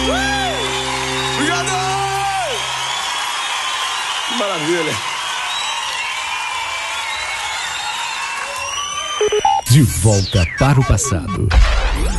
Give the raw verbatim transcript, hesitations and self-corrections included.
Obrigado! Que maravilha! De volta para o passado.